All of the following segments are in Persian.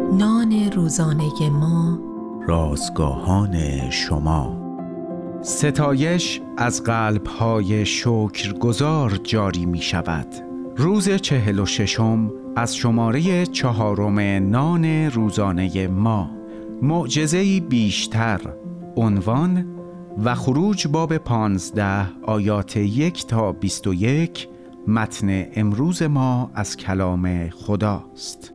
نان روزانه ما، رازگاهان شما. ستایش از قلب‌های شکرگزار جاری می شود. روز 46 از شماره 4 نان روزانه ما. معجزه‌ای بیشتر. عنوان: و خروج باب 15 آیات 1 تا 21. متن امروز ما از کلام خداست.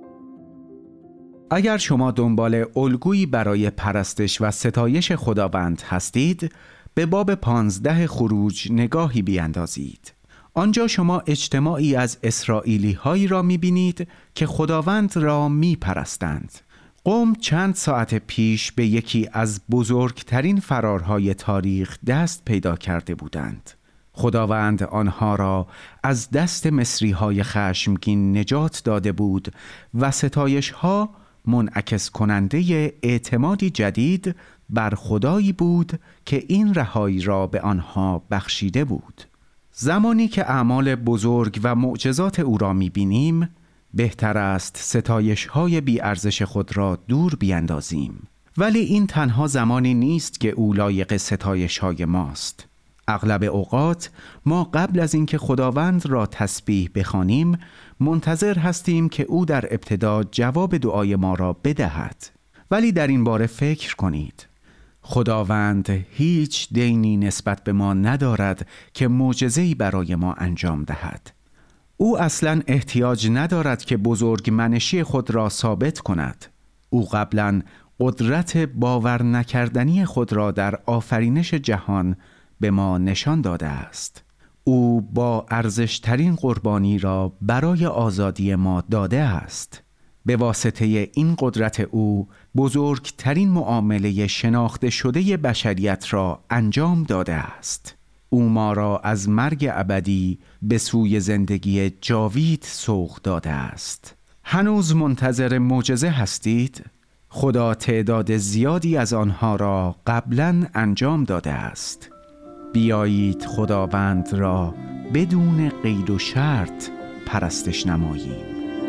اگر شما دنبال الگویی برای پرستش و ستایش خداوند هستید، به باب 15 خروج نگاهی بیندازید. آنجا شما اجتماعی از اسرائیلی هایی را می‌بینید که خداوند را می‌پرستند. قوم چند ساعت پیش به یکی از بزرگترین فرارهای تاریخ دست پیدا کرده بودند. خداوند آنها را از دست مصری‌های خشمگین نجات داده بود و ستایش‌ها منعکس کننده اعتمادی جدید بر خدایی بود که این رهایی را به آنها بخشیده بود. زمانی که اعمال بزرگ و معجزات او را می‌بینیم، بهتر است ستایش‌های بی‌ارزش خود را دور بیندازیم. ولی این تنها زمانی نیست که او لایق ستایش‌های ماست. اغلب اوقات ما قبل از اینکه خداوند را تسبیح بخوانیم، منتظر هستیم که او در ابتدا جواب دعای ما را بدهد. ولی در این باره فکر کنید. خداوند هیچ دینی نسبت به ما ندارد که معجزه‌ای برای ما انجام دهد. او اصلاً احتیاج ندارد که بزرگمنشی خود را ثابت کند. او قبلاً قدرت باور نکردنی خود را در آفرینش جهان به ما نشان داده است. او با ارزشترین قربانی را برای آزادی ما داده است. به واسطه این قدرت او بزرگترین معامله شناخته شده بشریت را انجام داده است. او ما را از مرگ ابدی به سوی زندگی جاوید سوق داده است. هنوز منتظر معجزه هستید؟ خدا تعداد زیادی از آنها را قبلاً انجام داده است. بیایید خداوند را بدون قید و شرط پرستش نماییم.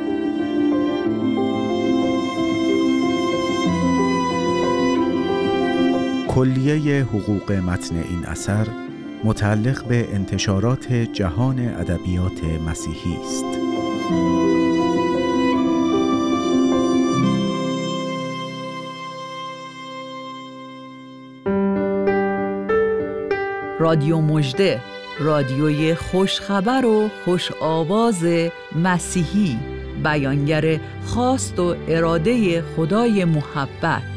کلیه حقوق متن این اثر متعلق به انتشارات جهان ادبیات مسیحی است. رادیو مژده، رادیوی خوشخبر و خوش آواز مسیحی، بیانگر خواست و اراده خدای محبت.